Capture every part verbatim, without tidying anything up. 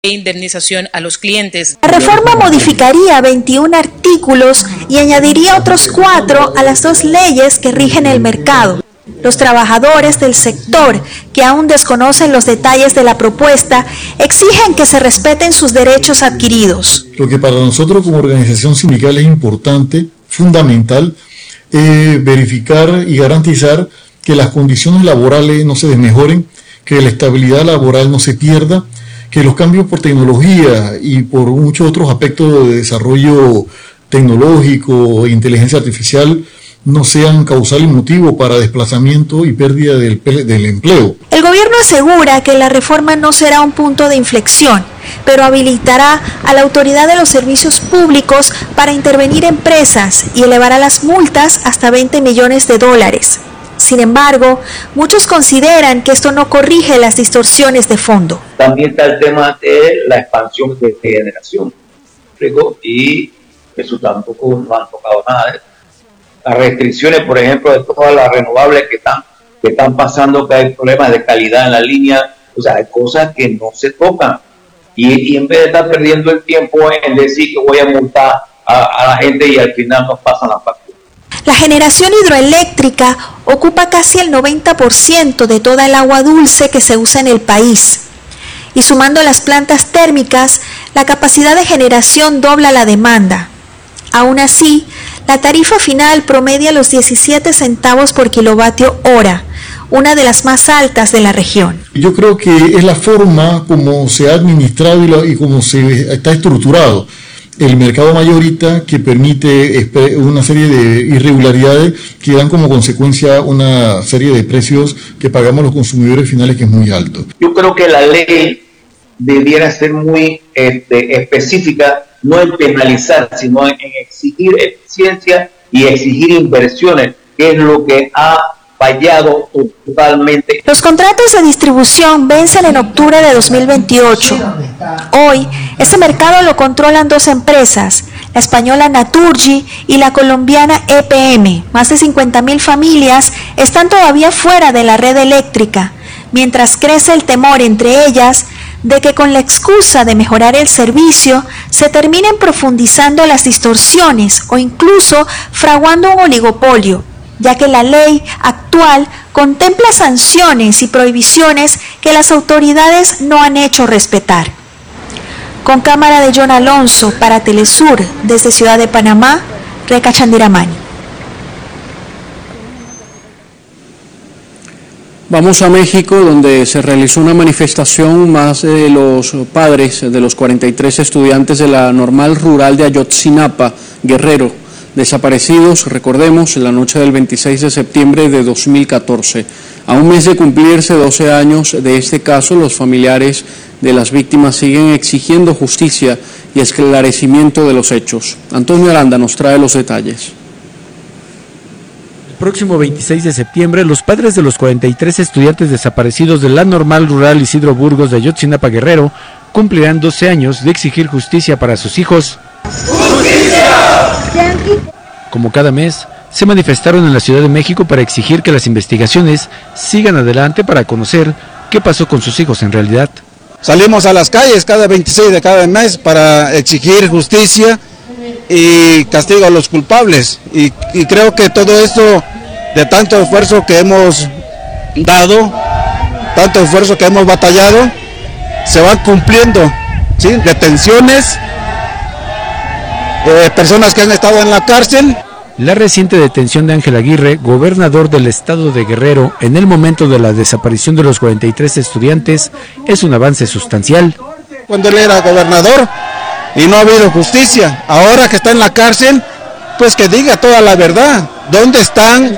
e indemnización a los clientes. La reforma modificaría veintiún artículos y añadiría otros cuatro a las dos leyes que rigen el mercado. Los trabajadores del sector, que aún desconocen los detalles de la propuesta, exigen que se respeten sus derechos adquiridos. Lo que para nosotros como organización sindical es importante, fundamental, eh, verificar y garantizar que las condiciones laborales no se desmejoren, que la estabilidad laboral no se pierda, que los cambios por tecnología y por muchos otros aspectos de desarrollo tecnológico e inteligencia artificial no sean causal y motivo para desplazamiento y pérdida del, del empleo. El gobierno asegura que la reforma no será un punto de inflexión, pero habilitará a la autoridad de los servicios públicos para intervenir empresas y elevará las multas hasta veinte millones de dólares. Sin embargo, muchos consideran que esto no corrige las distorsiones de fondo. También está el tema de la expansión de generación, y eso tampoco no han tocado nada de eso. Las restricciones, por ejemplo, de todas las renovables que están, que están pasando, que hay problemas de calidad en la línea, o sea, hay cosas que no se tocan. Y, y en vez de estar perdiendo el tiempo en decir que voy a multar a, a la gente y al final nos pasan las facturas. La generación hidroeléctrica ocupa casi el noventa por ciento de toda el agua dulce que se usa en el país. Y sumando las plantas térmicas, la capacidad de generación dobla la demanda. Aún así, la tarifa final promedia los diecisiete centavos por kilovatio hora, una de las más altas de la región. Yo creo que es la forma como se ha administrado y, la, y como se está estructurado el mercado mayorista, que permite una serie de irregularidades que dan como consecuencia una serie de precios que pagamos los consumidores finales, que es muy alto. Yo creo que la ley debiera ser muy este, específica, no en penalizar, sino en, en exigir eficiencia y exigir inversiones, que es lo que ha fallado totalmente. Los contratos de distribución vencen en octubre de dos mil veintiocho. Hoy, ese mercado lo controlan dos empresas, la española Naturgy y la colombiana E P M. Más de cincuenta mil familias están todavía fuera de la red eléctrica, mientras crece el temor entre ellas de que con la excusa de mejorar el servicio se terminen profundizando las distorsiones o incluso fraguando un oligopolio, ya que la ley actual contempla sanciones y prohibiciones que las autoridades no han hecho respetar. Con cámara de John Alonso para Telesur, desde Ciudad de Panamá, Reca Chandiramani. Vamos a México, donde se realizó una manifestación. Más de los padres de los cuarenta y tres estudiantes de la Normal Rural de Ayotzinapa, Guerrero, desaparecidos, recordemos, en la noche del veintiséis de septiembre de dos mil catorce. A un mes de cumplirse doce años de este caso, los familiares de las víctimas siguen exigiendo justicia y esclarecimiento de los hechos. Antonio Aranda nos trae los detalles. El próximo veintiséis de septiembre, los padres de los cuarenta y tres estudiantes desaparecidos de la Normal Rural Isidro Burgos de Ayotzinapa, Guerrero, cumplirán doce años de exigir justicia para sus hijos. ¡Justicia! Como cada mes, se manifestaron en la Ciudad de México para exigir que las investigaciones sigan adelante para conocer qué pasó con sus hijos en realidad. Salimos a las calles cada veintiséis de cada mes para exigir justicia y castigo a los culpables, y, y creo que todo esto, de tanto esfuerzo que hemos dado, tanto esfuerzo que hemos batallado, se van cumpliendo, ¿sí? Detenciones, eh, personas que han estado en la cárcel. La reciente detención de Ángel Aguirre, gobernador del estado de Guerrero, en el momento de la desaparición de los cuarenta y tres estudiantes, es un avance sustancial. Cuando él era gobernador y no ha habido justicia, ahora que está en la cárcel, pues que diga toda la verdad. ¿Dónde están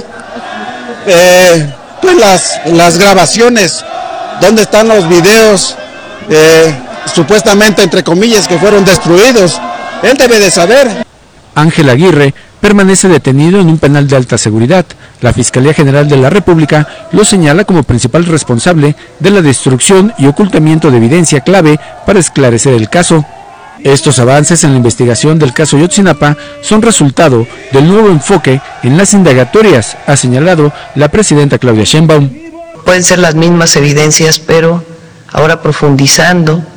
eh, pues las, las grabaciones? ¿Dónde están los videos eh, supuestamente, entre comillas, que fueron destruidos? Él debe de saber. Ángel Aguirre permanece detenido en un penal de alta seguridad. La Fiscalía General de la República lo señala como principal responsable de la destrucción y ocultamiento de evidencia clave para esclarecer el caso. Estos avances en la investigación del caso Ayotzinapa son resultado del nuevo enfoque en las indagatorias, ha señalado la presidenta Claudia Sheinbaum. Pueden ser las mismas evidencias, pero ahora profundizando